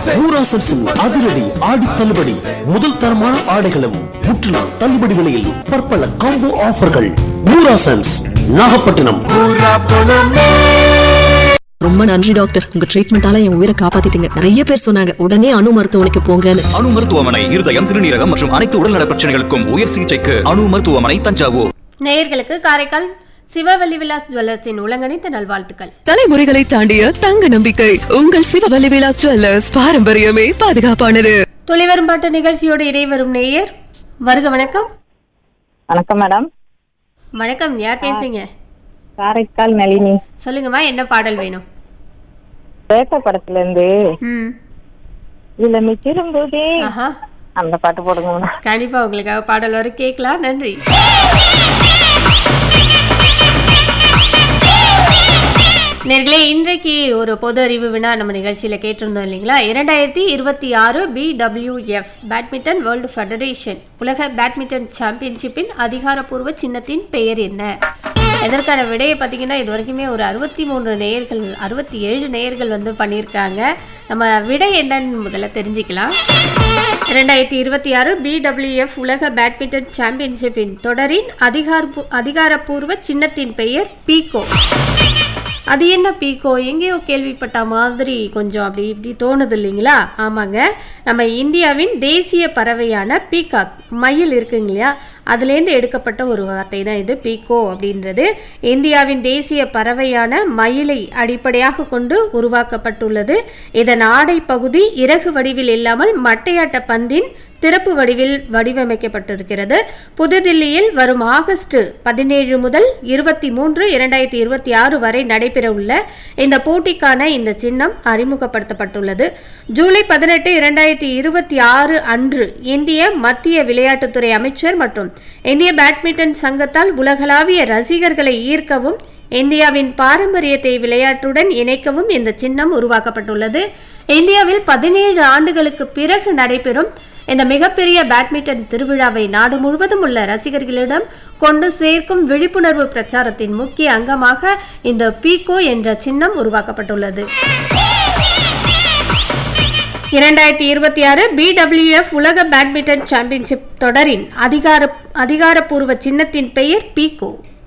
ஊராசன்ஸின் அதிரடி ஆடி தள்ளுபடி. முதல் தரமான ஆடைகளும் முற்றிலும் தள்ளுபடி விலையில் பற்பல காம்போ ஆஃபர்கள். ஊராசன்ஸ், நாகப்பட்டினம். ரொம்ப நன்றி டாக்டர், உங்க ட்ரீட்மெண்டால என் உயிரை காப்பாத்திட்டீங்க. நிறைய பேர் சொன்னாங்க உடனே அணு மருத்துவமனைக்கு போங்கன்னு. அணு மருத்துவமனை இருதயம், சிறுநீரகம் மற்றும் அனைத்து உடல்நல பிரச்சனைகளுக்கும் உயர் சிகிச்சைக்கு அணு மருத்துவமனை, தஞ்சாவூர். நேயர்களுக்கு காரைக்கால் சிவவல்லி விலாஸ் ஜுவல்லர்ஸின் உலகணித்த நல்வாழ்த்துக்கள். தலைமுறைகளை தாண்டிய தங்க நம்பிக்கை உங்கள் சிவவல்லி விலாஸ் ஜுவல்லர்ஸ். பாரம்பரியமே பாதுகாப்பானது. துளிவரும்பாட்டு நிகழ்ச்சியோடு இடைவரும் நேயர் வருக. வணக்கம். வணக்கம் மேடம். வணக்கம், யார் பேசுறீங்க? காரைக்கால் நளினி. சொல்லுங்கம்மா, என்ன பாடல் வேணும்? பேட்ட படத்துல இருந்து இளமை திரும்புதே அந்த பாட்டு போடுங்க. கண்டிப்பா உங்களுக்காக பாடல் வரும், கேட்கலாம். நன்றி. நேர்களே, இன்றைக்கு ஒரு பொது அறிவு வினா நம்ம நிகழ்ச்சியில கேட்டிருந்தோம் இல்லைங்களா? 2026 BWF பேட்மிண்டன் வேர்ல்டு ஃபெடரேஷன் உலக பேட்மிண்டன் சாம்பியன்ஷிப்பின் அதிகாரப்பூர்வ சின்னத்தின் பெயர் என்ன? இதற்கான விடையை பார்த்தீங்கன்னா இது வரைக்குமே ஒரு 67 நேயர்கள் வந்து பண்ணியிருக்காங்க. நம்ம விடை என்னன்னு முதல்ல தெரிஞ்சுக்கலாம். 2026 BWF உலக பேட்மிண்டன் சாம்பியன்ஷிப்பின் தொடரின் அதிகாரப்பூர்வ சின்னத்தின் பெயர் பீகோ. அது என்ன பீகோ? எங்கேயோ கேள்விப்பட்ட மாதிரி கொஞ்சம் அப்படி இப்படி தோணுது இல்லைங்களா? ஆமாங்க, நம்ம இந்தியாவின் தேசிய பறவையான பீகாக், மயில் இருக்குங்க இல்லையா, அதுலேருந்து எடுக்கப்பட்ட ஒரு வார்த்தை தான் இது பீகோ அப்படின்றது. இந்தியாவின் தேசிய பறவையான மயிலை அடிப்படையாக கொண்டு உருவாக்கப்பட்டுள்ளது. இதன் ஆடை பகுதி இறகு வடிவில் இல்லாமல் மட்டையாட்ட பந்தின் திறப்பு வடிவில் வடிவமைக்கப்பட்டிருக்கிறது. புதுதில்லியில் வரும் ஆகஸ்ட் 17 முதல் 23, 2026 வரை நடைபெற உள்ள இந்த போட்டிக்கான இந்த சின்னம் அறிமுகப்படுத்தப்பட்டுள்ளது. ஜூலை 18, 2026 அன்று இந்திய மத்திய விளையாட்டுத்துறை அமைச்சர் மற்றும் இந்திய பேட்மிண்டன் சங்கத்தால் உலகளாவிய ரசிகர்களை ஈர்க்கவும் இந்தியாவின் பாரம்பரியத்தை விளையாட்டுடன் இணைக்கவும் இந்த சின்னம் உருவாக்கப்பட்டுள்ளது. இந்தியாவில் 17 ஆண்டுகளுக்கு பிறகு நடைபெறும் இந்த மிகப்பெரிய பேட்மிண்டன் திருவிழாவை நாடு முழுவதும் உள்ள ரசிகர்களிடம் கொண்டு சேர்க்கும் விழிப்புணர்வு பிரச்சாரத்தின் முக்கிய அங்கமாக இந்த பீகோ என்ற சின்னம் உருவாக்கப்பட்டுள்ளது. 2026 BWF உலக பேட்மிண்டன் சாம்பியன்ஷிப் தொடரின் அதிகாரப்பூர்வ சின்னத்தின் பெயர் பீகோ.